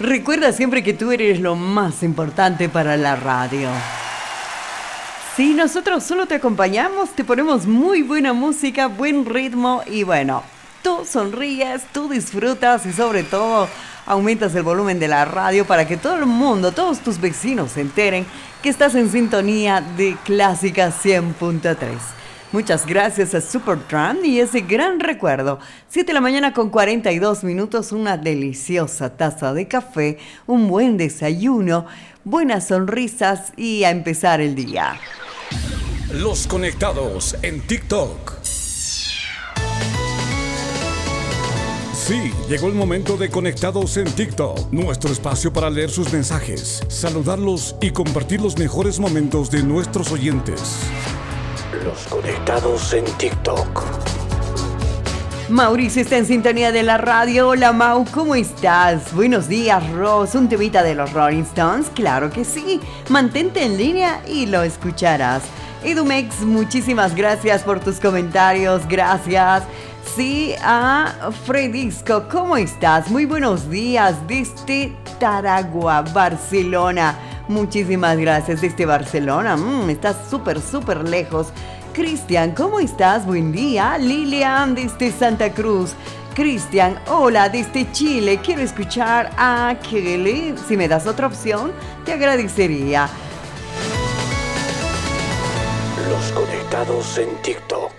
Recuerda siempre que tú eres lo más importante para la radio. Si nosotros solo te acompañamos, te ponemos muy buena música, buen ritmo y bueno, tú sonríes, tú disfrutas y sobre todo aumentas el volumen de la radio para que todo el mundo, todos tus vecinos se enteren que estás en sintonía de Clásica 100.3. Muchas gracias a Supertramp y ese gran recuerdo. 7 de la mañana con 42 minutos, una deliciosa taza de café, un buen desayuno, buenas sonrisas y a empezar el día. Los conectados en TikTok. Sí, llegó el momento de Conectados en TikTok, nuestro espacio para leer sus mensajes, saludarlos y compartir los mejores momentos de nuestros oyentes. Los conectados en TikTok. Mauricio está en sintonía de la radio. Hola Mau, ¿cómo estás? Buenos días, Ross. ¿Un temita de los Rolling Stones? Claro que sí. Mantente en línea y lo escucharás. Edumex, muchísimas gracias por tus comentarios. Gracias. Sí, a Fredisco, ¿cómo estás? Muy buenos días desde Taragua, Barcelona. Muchísimas gracias desde Barcelona. Estás súper lejos. Cristian, ¿cómo estás? Buen día. Lilian desde Santa Cruz. Cristian, hola desde Chile. Quiero escuchar a Kelly. Si me das otra opción, te agradecería. Los conectados en TikTok.